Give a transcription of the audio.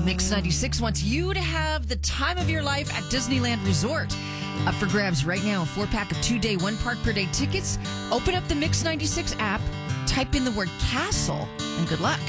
Mix 96 wants you to have the time of your life at Disneyland Resort. Up for grabs right now, a 4-pack of 2-day, 1-park-per-day tickets. Open up the Mix 96 app, type in the word castle, and good luck.